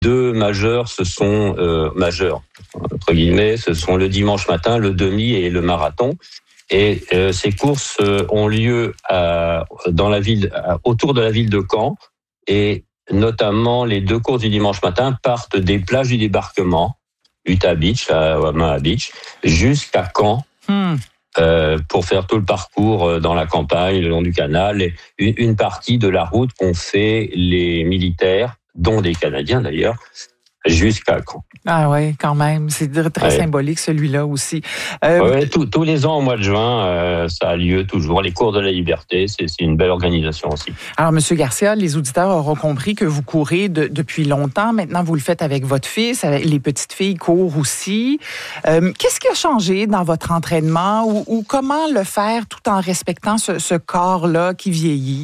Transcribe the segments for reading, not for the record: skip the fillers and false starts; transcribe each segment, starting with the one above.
deux majeurs, majeurs entre guillemets, ce sont le dimanche matin, le demi et le marathon. Et ces courses ont lieu dans la ville, autour de la ville de Caen, et notamment les deux courses du dimanche matin partent des plages du débarquement, Utah Beach, Omaha Beach, jusqu'à Caen. Pour faire tout le parcours dans la campagne, le long du canal, et une partie de la route qu'ont fait les militaires, dont des Canadiens d'ailleurs, jusqu'à Caen. Ah ouais, quand même. C'est très symbolique, celui-là aussi. Tous les ans, au mois de juin, ça a lieu toujours. Les cours de la liberté, c'est une belle organisation aussi. Alors, Monsieur Garcia, les auditeurs auront compris que vous courez depuis longtemps. Maintenant, vous le faites avec votre fils. Les petites filles courent aussi. Qu'est-ce qui a changé dans votre entraînement ou comment le faire tout en respectant ce corps-là qui vieillit?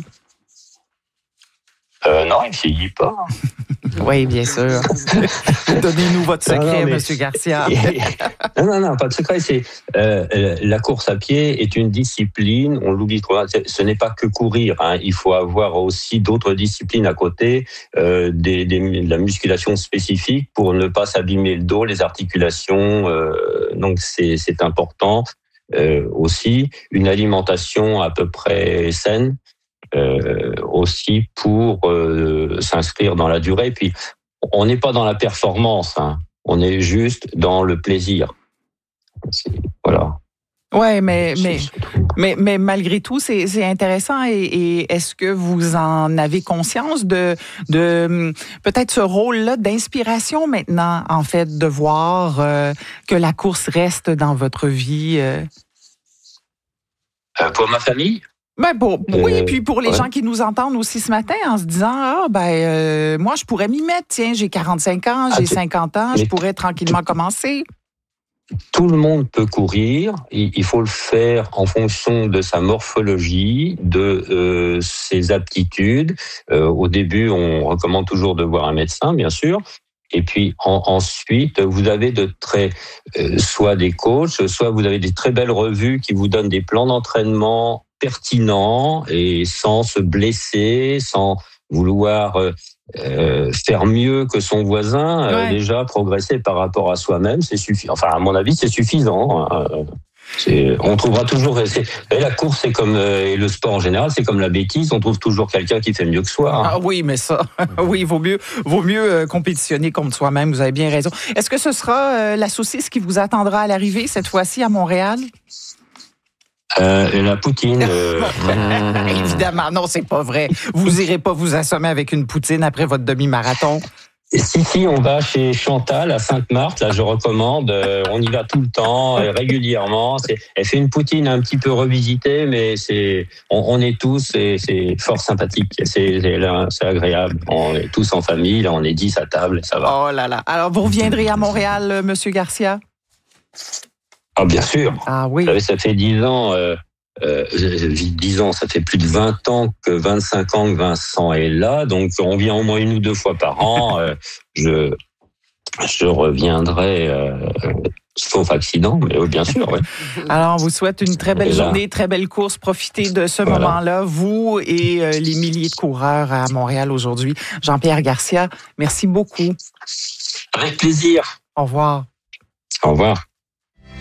Non, il ne vieillit pas. Oui, bien sûr. Donnez-nous votre secret, Monsieur Garcia. Non, pas de secret. C'est la course à pied est une discipline. On l'oublie trop. Ce n'est pas que courir. Il faut avoir aussi d'autres disciplines à côté, de la musculation spécifique pour ne pas s'abîmer le dos, les articulations. Donc c'est important. Aussi une alimentation à peu près saine. Aussi pour s'inscrire dans la durée. Puis on n'est pas dans la performance, on est juste dans le plaisir. Voilà. Ouais, mais malgré tout, c'est intéressant. Et est-ce que vous en avez conscience de peut-être ce rôle-là d'inspiration maintenant, en fait, de voir que la course reste dans votre vie? Pour ma famille? Oui, puis pour les gens qui nous entendent aussi ce matin en se disant moi je pourrais m'y mettre, tiens, j'ai 45 ans, j'ai 50 ans, je pourrais tranquillement commencer. Tout le monde peut courir, il faut le faire en fonction de sa morphologie, de ses aptitudes. Au début, on recommande toujours de voir un médecin, bien sûr. Et puis ensuite, vous avez soit des coachs, soit vous avez des très belles revues qui vous donnent des plans d'entraînement pertinent et sans se blesser, sans vouloir faire mieux que son voisin, déjà progresser par rapport à soi-même, c'est suffisant. Enfin, à mon avis, c'est suffisant. On trouvera toujours. La course, c'est comme et le sport en général, c'est comme la bêtise. On trouve toujours quelqu'un qui fait mieux que soi. Ah oui, mais ça, oui, vaut mieux compétitionner contre soi-même. Vous avez bien raison. Est-ce que ce sera la saucisse qui vous attendra à l'arrivée cette fois-ci à Montréal? La poutine. Évidemment, non, c'est pas vrai. Vous irez pas vous assommer avec une poutine après votre demi-marathon. Si, on va chez Chantal à Sainte-Marthe, là je recommande, on y va tout le temps, régulièrement. Elle fait une poutine un petit peu revisitée, mais on est tous, c'est fort sympathique, c'est agréable. On est tous en famille, là on est 10 à table, ça va. Oh là là. Alors vous reviendrez à Montréal, Monsieur Garcia? Ah bien sûr. Ah oui. Vous savez, ça fait 10 ans. 10 ans, ça fait plus de 20 ans 25 ans que Vincent est là, donc on vient au moins 1 ou 2 fois par an. Je reviendrai, sauf accident, mais oui, bien sûr. Oui. Alors, on vous souhaite une très belle journée, très belle course. Profitez de ce moment-là, vous et les milliers de coureurs à Montréal aujourd'hui. Jean-Pierre Garcia, merci beaucoup. Avec plaisir. Au revoir. Au revoir.